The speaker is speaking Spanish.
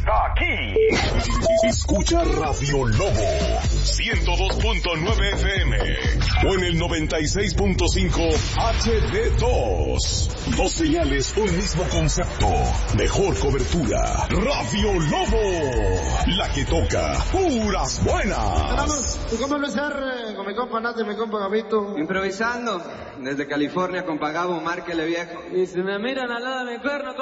aquí. Escucha Radio Lobo 102.9 FM o en el 96.5 HD2. Dos señales, un mismo concepto, mejor cobertura. Radio Lobo, la que toca puras buenas. Vamos, ¿tú cómo no ser con mi compa Nate, mi compa Gabito? Improvisando desde California con Pagabo, márquele viejo. Y si me miran al lado de mi cuerno,